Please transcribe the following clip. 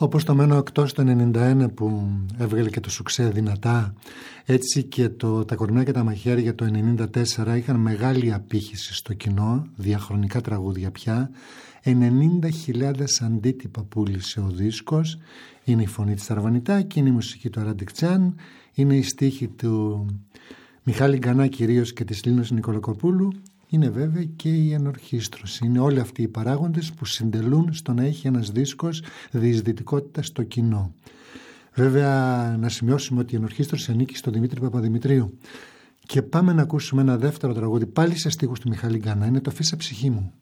Όπως το Μένω Εκτός το 91 που έβγαλε και το σουξέ δυνατά, έτσι και τα Κορμιά και τα Μαχαίρια το 94 είχαν μεγάλη απήχηση στο κοινό, διαχρονικά τραγούδια πια. 90.000 αντίτυπα πούλησε ο δίσκος. Είναι η φωνή της Αρβανιτάκη, είναι η μουσική του Αραντικτσάν, είναι η στίχη του Μιχάλη Γκανά κυρίως και της Λίνος Νικολακοπούλου. Είναι βέβαια και η ενορχήστρωση. Είναι όλοι αυτοί οι παράγοντες που συντελούν στο να έχει ένας δίσκος διεισδυτικότητα στο κοινό. Βέβαια να σημειώσουμε ότι η ενορχήστρωση ανήκει στον Δημήτρη Παπαδημητρίου. Και πάμε να ακούσουμε ένα δεύτερο τραγούδι πάλι σε στίχους του Μιχάλη Γκανά. Είναι το «Φύσα ψυχή μου».